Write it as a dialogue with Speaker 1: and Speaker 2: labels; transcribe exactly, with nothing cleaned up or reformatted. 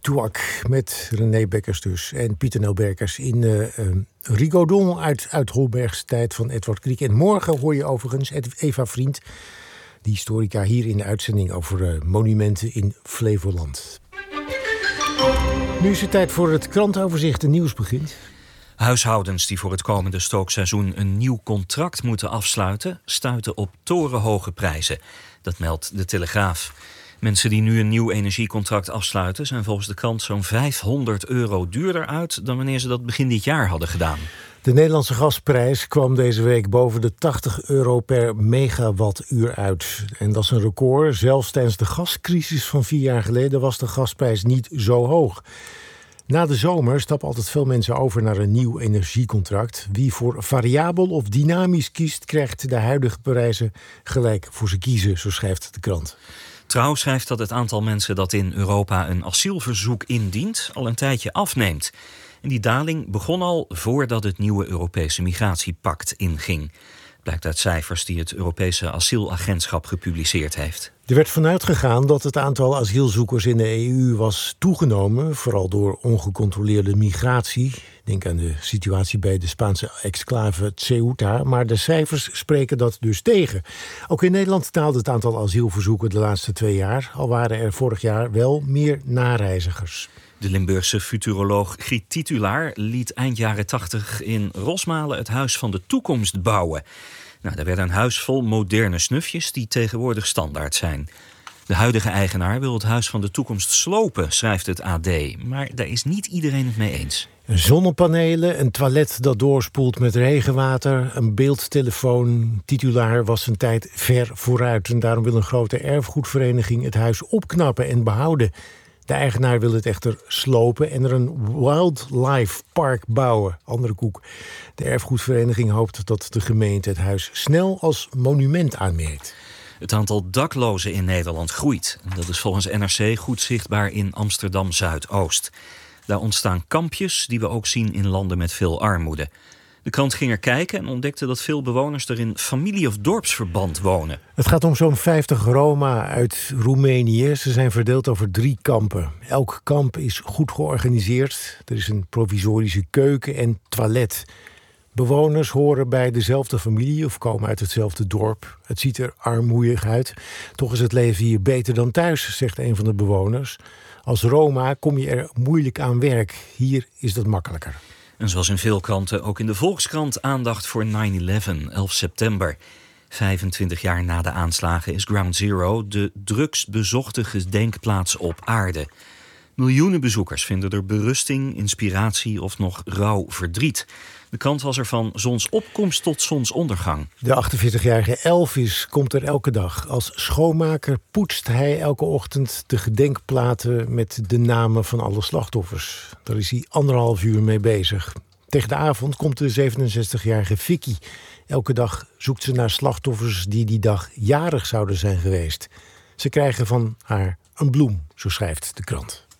Speaker 1: Touac met René Bekkers dus en Pieter Nelberkers in uh, uh, Rigaudon uit, uit Holbergse tijd van Edward Grieg. En morgen hoor je overigens Eva Vriend, die historica, hier in de uitzending over uh, monumenten in Flevoland. Nu is het tijd voor het krantenoverzicht. Het nieuws begint.
Speaker 2: Huishoudens die voor het komende stookseizoen een nieuw contract moeten afsluiten, stuiten op torenhoge prijzen. Dat meldt de Telegraaf. Mensen die nu een nieuw energiecontract afsluiten zijn volgens de krant zo'n vijfhonderd euro duurder uit dan wanneer ze dat begin dit jaar hadden gedaan.
Speaker 1: De Nederlandse gasprijs kwam deze week boven de tachtig euro per megawattuur uit. En dat is een record. Zelfs tijdens de gascrisis van vier jaar geleden was de gasprijs niet zo hoog. Na de zomer stappen altijd veel mensen over naar een nieuw energiecontract. Wie voor variabel of dynamisch kiest, krijgt de huidige prijzen gelijk voor ze kiezen, zo schrijft de krant.
Speaker 2: Trouw schrijft dat het aantal mensen dat in Europa een asielverzoek indient al een tijdje afneemt. En die daling begon al voordat het nieuwe Europese migratiepact inging. Blijkt uit cijfers die het Europese asielagentschap gepubliceerd heeft.
Speaker 1: Er werd vanuit gegaan dat het aantal asielzoekers in de E U was toegenomen, vooral door ongecontroleerde migratie. Denk aan de situatie bij de Spaanse exclave Ceuta. Maar de cijfers spreken dat dus tegen. Ook in Nederland daalde het aantal asielverzoeken de laatste twee jaar. Al waren er vorig jaar wel meer nareizigers.
Speaker 2: De Limburgse futuroloog Griet Titulaar liet eind jaren tachtig in Rosmalen het Huis van de Toekomst bouwen. Nou, daar werd een huis vol moderne snufjes die tegenwoordig standaard zijn. De huidige eigenaar wil het Huis van de Toekomst slopen, schrijft het A D. Maar daar is niet iedereen het mee eens.
Speaker 1: Zonnepanelen, een toilet dat doorspoelt met regenwater, een beeldtelefoon. Titulaar was zijn tijd ver vooruit. En daarom wil een grote erfgoedvereniging het huis opknappen en behouden. De eigenaar wil het echter slopen en er een wildlife park bouwen. Andere koek. De erfgoedvereniging hoopt dat de gemeente het huis snel als monument aanmerkt.
Speaker 2: Het aantal daklozen in Nederland groeit. Dat is volgens N R C goed zichtbaar in Amsterdam-Zuidoost. Daar ontstaan kampjes die we ook zien in landen met veel armoede. De krant ging er kijken en ontdekte dat veel bewoners er in familie- of dorpsverband wonen.
Speaker 1: Het gaat om zo'n vijftig Roma uit Roemenië. Ze zijn verdeeld over drie kampen. Elk kamp is goed georganiseerd. Er is een provisorische keuken en toilet. Bewoners horen bij dezelfde familie of komen uit hetzelfde dorp. Het ziet er armoeig uit. Toch is het leven hier beter dan thuis, zegt een van de bewoners. Als Roma kom je er moeilijk aan werk. Hier is dat makkelijker.
Speaker 2: En zoals in veel kranten, ook in de Volkskrant aandacht voor nine eleven, elf september. vijfentwintig jaar na de aanslagen is Ground Zero de drukst bezochte gedenkplaats op aarde. Miljoenen bezoekers vinden er berusting, inspiratie of nog rauw verdriet. De krant was er van zonsopkomst tot zonsondergang.
Speaker 1: De achtenveertigjarige Elvis komt er elke dag. Als schoonmaker poetst hij elke ochtend de gedenkplaten met de namen van alle slachtoffers. Daar is hij anderhalf uur mee bezig. Tegen de avond komt de zevenenzestigjarige Vicky. Elke dag zoekt ze naar slachtoffers die die dag jarig zouden zijn geweest. Ze krijgen van haar een bloem, zo schrijft de krant.